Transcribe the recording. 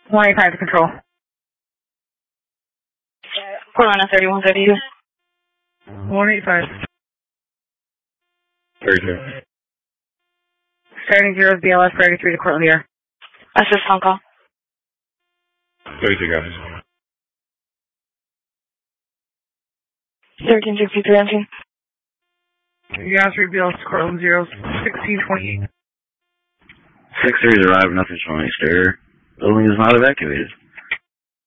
185 to control. Carolina 3132. 185. 32. Starting zeros, BLS 33 to Cortland here. Assist Hong Kong. 32 guys. 1363 engine. Gas 3 BLS Cortland zeros, 1628. 6-3's arrived, nothing's wrong, exterior. Building is not evacuated.